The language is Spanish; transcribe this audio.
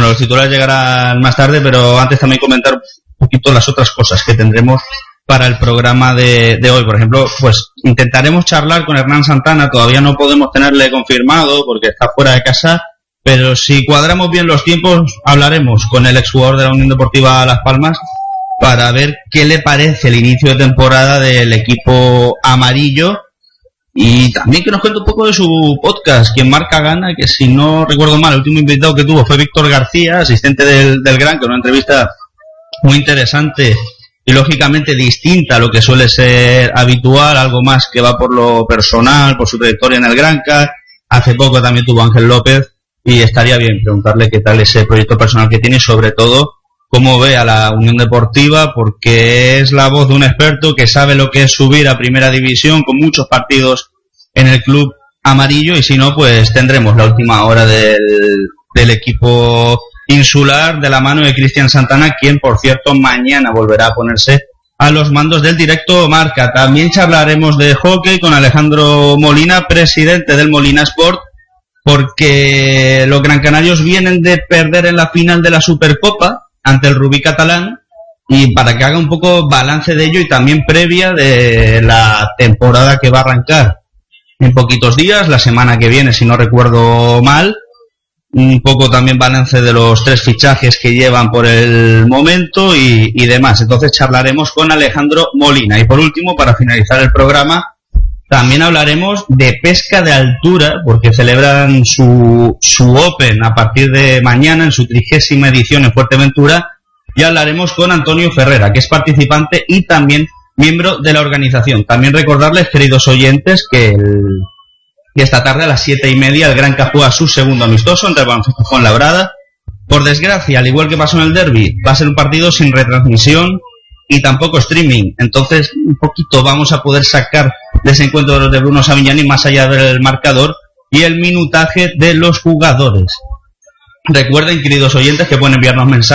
Bueno, los titulares llegarán más tarde, pero antes también comentar un poquito las otras cosas que tendremos para el programa de hoy. Por ejemplo, pues intentaremos charlar con Hernán Santana. Todavía no podemos tenerle confirmado porque está fuera de casa, pero si cuadramos bien los tiempos, hablaremos con el exjugador de la Unión Deportiva Las Palmas para ver qué le parece el inicio de temporada del equipo amarillo, y también que nos cuente un poco de su podcast, Quien Marca Gana, que si no recuerdo mal, el último invitado que tuvo fue Víctor García, asistente del Gran, que una entrevista muy interesante y lógicamente distinta a lo que suele ser habitual, algo más que va por lo personal, por su trayectoria en el Granca. Hace poco también tuvo Ángel López, y estaría bien preguntarle qué tal ese proyecto personal que tiene y sobre todo cómo ve a la Unión Deportiva, porque es la voz de un experto que sabe lo que es subir a Primera División con muchos partidos en el club amarillo, y si no, pues tendremos la última hora del equipo insular de la mano de Cristian Santana, quien por cierto mañana volverá a ponerse a los mandos del Directo Marca. También charlaremos de hockey con Alejandro Molina, presidente del Molina Sport, porque los Gran Canarios vienen de perder en la final de la Supercopa ante el Rubí catalán, y para que haga un poco balance de ello y también previa de la temporada que va a arrancar en poquitos días, la semana que viene si no recuerdo mal. Un poco también balance de los 3 fichajes que llevan por el momento y demás. Entonces charlaremos con Alejandro Molina. Y por último, para finalizar el programa, también hablaremos de pesca de altura, porque celebran su Open a partir de mañana en su 30ª edición en Fuerteventura, y hablaremos con Antonio Ferrera, que es participante y también miembro de la organización. También recordarles, queridos oyentes, que esta tarde a las 7:30 el Granca juega su segundo amistoso entre el Baloncesto Fuenlabrada. Por desgracia, al igual que pasó en el derbi, va a ser un partido sin retransmisión y tampoco streaming. Entonces, un poquito vamos a poder sacar de ese encuentro de Bruno Savignani más allá del marcador y el minutaje de los jugadores. Recuerden, queridos oyentes, que pueden enviarnos mensajes